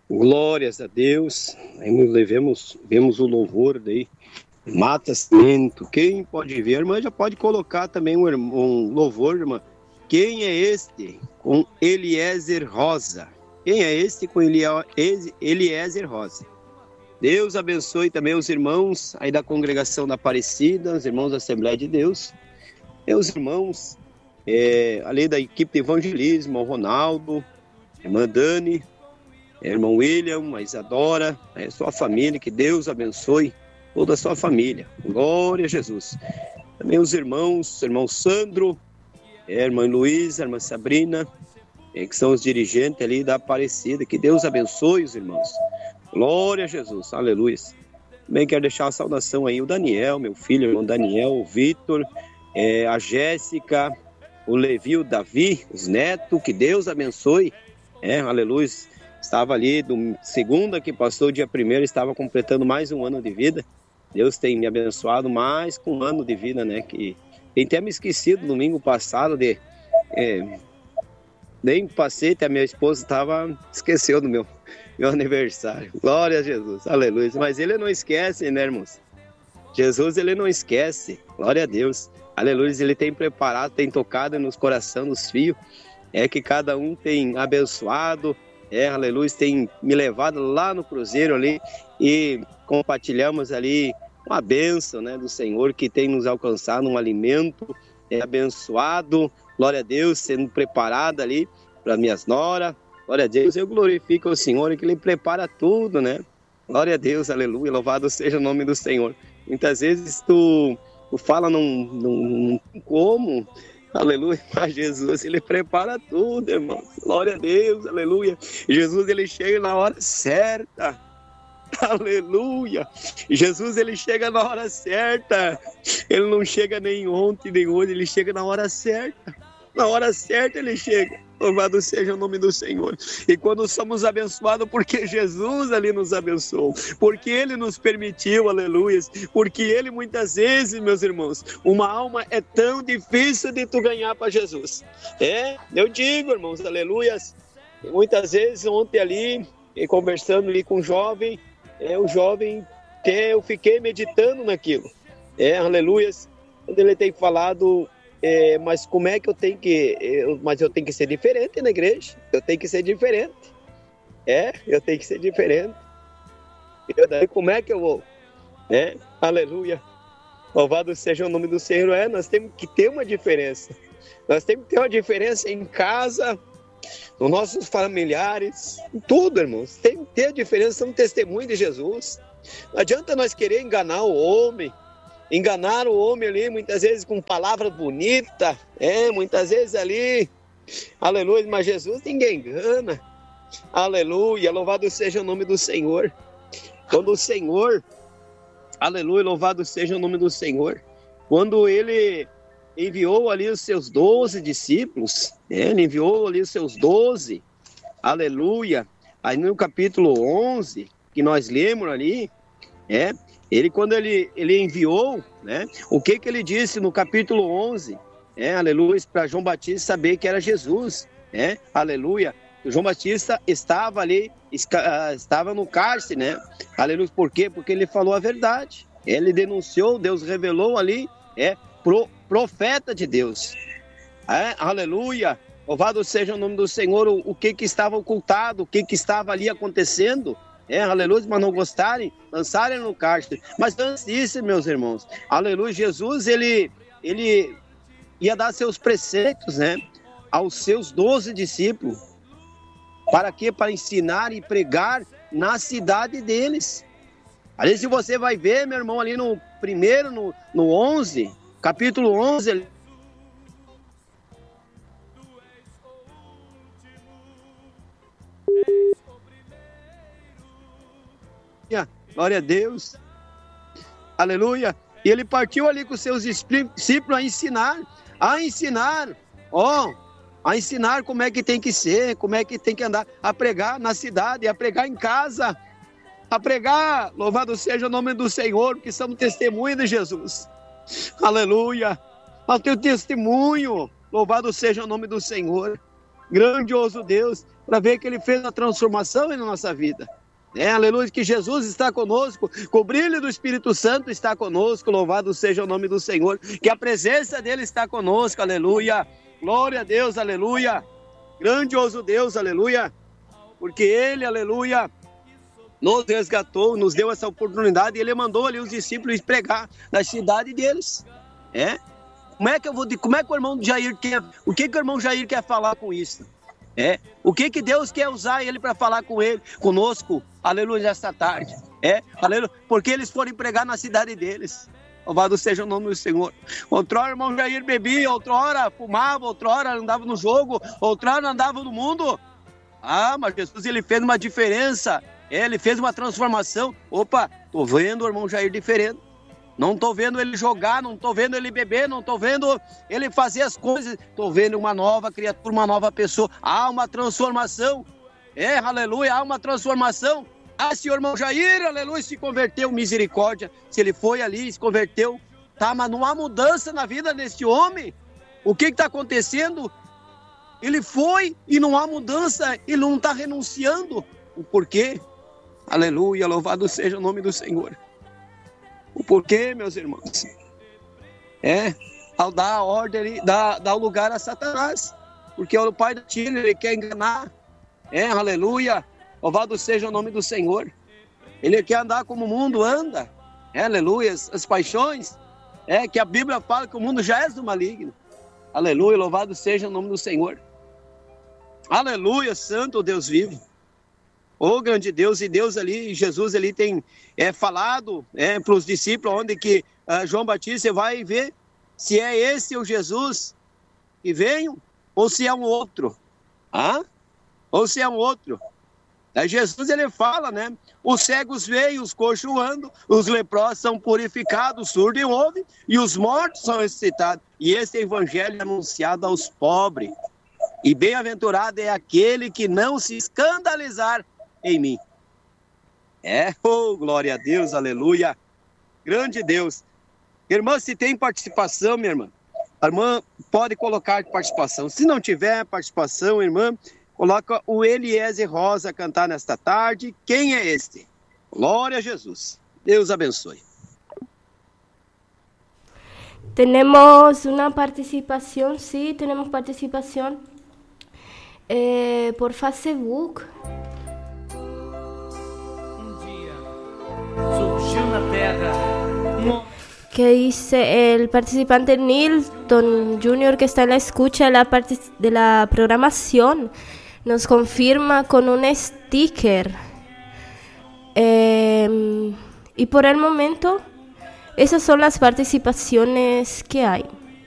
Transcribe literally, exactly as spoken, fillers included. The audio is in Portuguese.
Glórias a Deus. Aí nós levemos, vemos o louvor daí. Mata cimento. Quem pode ver, a irmã já pode colocar também um, um louvor, irmã. Quem é este? Com Eliezer Rosa. Quem é este com Eliezer Rosa? Deus abençoe também os irmãos aí da congregação da Aparecida, os irmãos da Assembleia de Deus. E os irmãos é, ali da equipe de evangelismo, o Ronaldo, a irmã Dani, irmão William, a Isadora, a sua família, que Deus abençoe toda a sua família. Glória a Jesus. Também os irmãos, o irmão Sandro, a irmã Luísa, a irmã Sabrina, que são os dirigentes ali da Aparecida. Que Deus abençoe os irmãos. Glória a Jesus, aleluia. Também quero deixar a saudação aí o Daniel, meu filho, o irmão Daniel, o Vitor, é, a Jéssica, o Levi, o Davi, os netos. Que Deus abençoe, é, aleluia. Estava ali, do segunda que passou, dia primeiro, estava completando mais um ano de vida. Deus tem me abençoado mais com um ano de vida, né? Que tem até me esquecido domingo passado de... É, nem passei, até a minha esposa estava... Esqueceu do meu, meu aniversário. Glória a Jesus, aleluia. Mas ele não esquece, né, irmãos? Jesus, ele não esquece. Glória a Deus. Aleluia, ele tem preparado, tem tocado nos corações dos filhos. É que cada um tem abençoado. É, aleluia, tem me levado lá no cruzeiro ali e compartilhamos ali uma bênção, né, do Senhor que tem nos alcançado um alimento é, abençoado, glória a Deus, sendo preparado ali para minhas noras, glória a Deus, eu glorifico o Senhor que Ele prepara tudo, né, glória a Deus, aleluia, louvado seja o nome do Senhor. Muitas vezes tu, tu fala num, num, num como... Aleluia, mas Jesus, ele prepara tudo, irmão. Glória a Deus, aleluia. Jesus, ele chega na hora certa. Aleluia. Jesus, ele chega na hora certa. Ele não chega nem ontem, nem hoje, ele chega na hora certa. Na hora certa ele chega. Louvado seja o nome do Senhor. E quando somos abençoados, porque Jesus ali nos abençoou, porque Ele nos permitiu, aleluia, porque Ele muitas vezes, meus irmãos, uma alma é tão difícil de tu ganhar para Jesus. É, eu digo, irmãos, aleluia, muitas vezes ontem ali, conversando ali com o jovem, é, o jovem, que eu fiquei meditando naquilo. É, aleluia, quando ele tem falado... É, mas como é que eu tenho que... Eu, mas eu tenho que ser diferente na igreja. Eu tenho que ser diferente. É, eu tenho que ser diferente. Eu, daí, como é que eu vou? É, aleluia. Louvado seja o nome do Senhor. É, nós temos que ter uma diferença. Nós temos que ter uma diferença em casa, nos nossos familiares, em tudo, irmãos. Tem que ter a diferença, um testemunho de Jesus. Não adianta nós querer enganar o homem. Enganar o homem ali, muitas vezes com palavras bonitas, é, muitas vezes ali, aleluia, mas Jesus ninguém engana, aleluia, louvado seja o nome do Senhor. Quando o Senhor, aleluia, louvado seja o nome do Senhor, quando Ele enviou ali os seus doze discípulos, é, Ele enviou ali os seus doze, aleluia, aí no capítulo onze, que nós lemos ali, é, Ele, quando ele, ele enviou, né, o que que ele disse no capítulo onze, é, aleluia, para João Batista saber que era Jesus, é, aleluia, o João Batista estava ali, estava no cárcere, né, aleluia, por quê? Porque ele falou a verdade, ele denunciou, Deus revelou ali, é, pro, profeta de Deus, é, aleluia, louvado seja o nome do Senhor, o, o que que estava ocultado, o que que estava ali acontecendo, é, aleluia, mas não gostarem, lançarem no cárcere. Mas antes disso, meus irmãos, aleluia, Jesus, ele, ele ia dar seus preceitos, né, aos seus doze discípulos. Para quê? Para ensinar e pregar na cidade deles. Ali, se você vai ver, meu irmão, ali no primeiro, no, no onze, capítulo onze, ele... Glória a Deus, aleluia, e ele partiu ali com seus discípulos a ensinar, a ensinar, ó, a ensinar como é que tem que ser, como é que tem que andar, a pregar na cidade, a pregar em casa, a pregar, louvado seja o nome do Senhor, porque somos testemunha de Jesus, aleluia, ao teu testemunho, louvado seja o nome do Senhor, grandioso Deus, para ver que Ele fez a transformação na nossa vida. É, aleluia, que Jesus está conosco, com o brilho do Espírito Santo está conosco, louvado seja o nome do Senhor, que a presença dEle está conosco, aleluia, glória a Deus, aleluia, grandioso Deus, aleluia, porque Ele, aleluia, nos resgatou, nos deu essa oportunidade, e Ele mandou ali os discípulos pregar na cidade deles, é, como é que eu vou, como é que o irmão Jair quer, o que que o irmão Jair quer falar com isso? É, o que que Deus quer usar ele para falar com ele, conosco, aleluia, nesta tarde, é, aleluia, porque eles foram pregar na cidade deles, louvado seja o nome do Senhor. Outrora o irmão Jair bebia, outrora fumava, outrora andava no jogo, outrora andava no mundo, ah, mas Jesus, ele fez uma diferença, é, ele fez uma transformação, opa, tô vendo o irmão Jair diferente, não estou vendo ele jogar, não estou vendo ele beber, não estou vendo ele fazer as coisas. Estou vendo uma nova criatura, uma nova pessoa. Há uma transformação. É, aleluia, há uma transformação. Ah, se o irmão Jair, aleluia, se converteu, misericórdia. Se ele foi ali, se converteu. Tá, mas não há mudança na vida desse homem. O que está acontecendo? Ele foi e não há mudança. Ele não está renunciando. O porquê? Aleluia, louvado seja o nome do Senhor. O porquê, meus irmãos? É, ao dar a ordem, dar, dar o lugar a Satanás. Porque o pai da tira, ele quer enganar. É, aleluia. Louvado seja o nome do Senhor. Ele quer andar como o mundo anda. É, aleluia. As, as paixões. É, que a Bíblia fala que o mundo já é do maligno. Aleluia. Louvado seja o nome do Senhor. Aleluia, santo Deus vivo. Ô grande Deus, e Deus ali, Jesus ali tem é, falado é, para os discípulos, onde que uh, João Batista vai ver se é esse o Jesus que veio, ou se é um outro, ah? ou se é um outro. Aí Jesus ele fala, né, os cegos veem, os coxos andam, os leprosos são purificados, os surdos ouvem, e os mortos são ressuscitados, e esse evangelho é anunciado aos pobres, e bem-aventurado é aquele que não se escandalizar em mim. É, oh, glória a Deus, aleluia, grande Deus. Irmã, se tem participação, minha irmã, a irmã pode colocar participação. Se não tiver participação, irmã, coloca o Eliezer Rosa cantar nesta tarde. Quem é este? Glória a Jesus. Deus abençoe. Temos uma participação, sim, temos participação eh, por Facebook. Surgiu na terra um... que dice el participante Nilton junior que está en la escucha de la, partic- de la programación, nos confirma con un sticker. Eh, y por el momento, esas son las participaciones que hay.